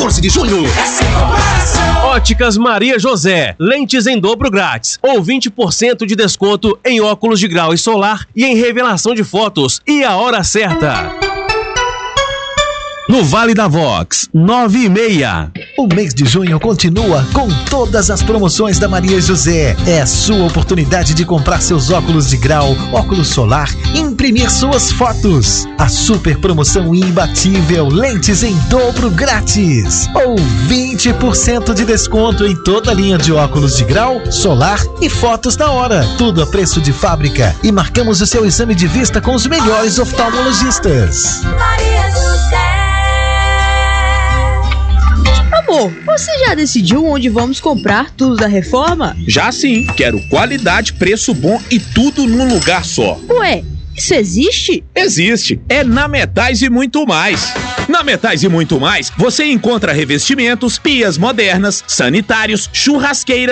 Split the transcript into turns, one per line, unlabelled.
14 de junho.
Óticas Maria José, lentes em dobro grátis, ou 20% de desconto em óculos de grau e solar e em revelação de fotos. E a hora certa. No Vale da Vox, 9:30.
O mês de junho continua com todas as promoções da Maria José. É a sua oportunidade de comprar seus óculos de grau, óculos solar e imprimir suas fotos. A super promoção imbatível, lentes em dobro grátis. Ou 20% de desconto em toda a linha de óculos de grau, solar e fotos na hora. Tudo a preço de fábrica. E marcamos o seu exame de vista com os melhores oftalmologistas.
Maria José. Amor, você já decidiu onde vamos comprar tudo da reforma?
Já sim, quero qualidade, preço bom e tudo num lugar só.
Ué, isso existe?
Existe, é na Metais e Muito Mais. Na Metais e Muito Mais, você encontra revestimentos, pias modernas, sanitários, churrasqueiras,